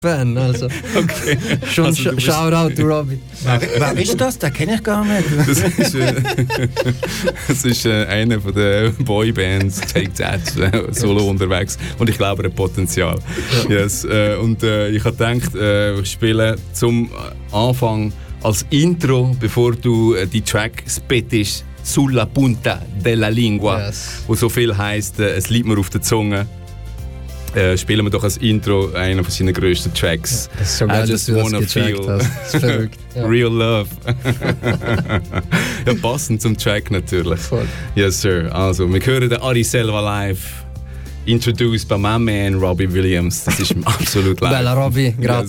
Fan, also. Okay. Schon Also, Shoutout to Robbie. Wer ist das? Den kenne ich gar nicht. Das ist einer von den Boybands, Take That, solo unterwegs. Und ich glaube, er hat Potenzial. Yes. Und ich habe gedacht, ich spiele zum Anfang als Intro, bevor du die Track spittest, Sulla punta della lingua, Yes. wo so viel heisst, es liegt mir auf der Zunge. Spielen wir doch als Intro einen von seinen grössten Tracks. Das ist so geil, dass du das gecheckt hast. Das ist verrückt. Ja. Real Love. Ja, passend zum Track natürlich. Voll. Yes, sir. Also, wir hören den Ari Selva live. Introduced by my man Robbie Williams. Das ist absolut live. Bella Robbie, grazie.